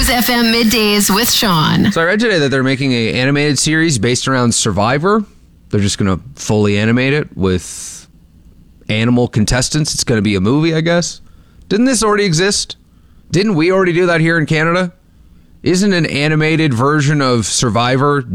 Kiss FM Middays with Sean. So I read today that they're making an animated series based around Survivor. They're just going to fully animate it with animal contestants. It's going to be a movie, I guess. Didn't this already exist? Didn't we already do that here in Canada? Isn't an animated version of Survivor